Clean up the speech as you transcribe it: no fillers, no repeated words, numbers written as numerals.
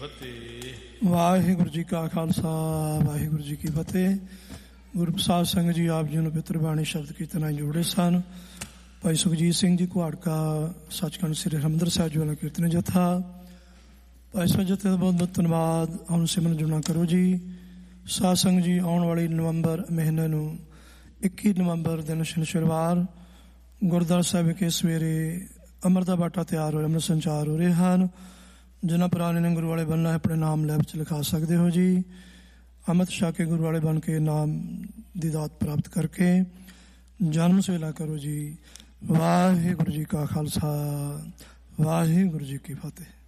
ਵਾਹਿਗੁਰੂ ਜੀ ਕਾ ਖਾਲਸਾ ਵਾਹਿਗੁਰੂ ਜੀ ਕੀ ਫਤਿਹ। ਗੁਰੂ ਪ੍ਰਸਾਦ ਸਿੰਘ ਜੀ ਆਪ ਜੀ ਨੂੰ ਪਿੱਤਰ ਬਾਣੀ ਸ਼ਬਦ ਕੀਰਤਨ ਨਾਲ ਜੋੜੇ ਸਨ। ਭਾਈ ਸੁਖਜੀਤ ਸਿੰਘ ਜੀ ਕੁਹਾੜਕਾ ਸੱਚਖੰਡ ਸ੍ਰੀ ਹਰਿਮੰਦਰ ਸਾਹਿਬ ਜੀ ਵਾਲਾ ਕੀਰਤਨ ਜਥਾ। ਭਾਈ ਸੋ ਜਥੇ ਦਾ ਬਹੁਤ ਬਹੁਤ ਧੰਨਵਾਦ। ਹੁਣ ਸਿਮਰਨ ਜੁੜਨਾ ਕਰੋ ਜੀ। ਸਾਧ ਸੰਗਤ ਜੀ, ਆਉਣ ਵਾਲੀ ਨਵੰਬਰ ਮਹੀਨੇ ਨੂੰ 21 ਨਵੰਬਰ ਦਿਨ ਸ਼ਨੀਵਾਰ ਗੁਰਦੁਆਰਾ ਸਾਹਿਬ ਵਿਖੇ ਸਵੇਰੇ ਅੰਮ੍ਰਿਤ ਦਾ ਬਾਟਾ ਤਿਆਰ ਹੋਇਆ, ਅੰਮ੍ਰਿਤ ਸੰਚਾਰ ਹੋ ਰਹੇ ਹਨ। ਜਿਨ੍ਹਾਂ ਪੁਰਾਣੇ ਨੇ ਗੁਰੂ ਵਾਲੇ ਬਣਨਾ ਹੈ ਆਪਣੇ ਨਾਮ ਲੈਬ 'ਚ ਲਿਖਾ ਸਕਦੇ ਹੋ ਜੀ। ਅੰਮ੍ਰਿਤ ਛਕ ਕੇ ਗੁਰੂ ਵਾਲੇ ਬਣ ਕੇ ਨਾਮ ਦੀ ਦਾਤ ਪ੍ਰਾਪਤ ਕਰਕੇ ਜਨਮ ਸੇਲਾ ਕਰੋ ਜੀ। ਵਾਹਿਗੁਰੂ ਜੀ ਕਾ ਖਾਲਸਾ ਵਾਹਿਗੁਰੂ ਜੀ ਕੀ ਫਤਿਹ।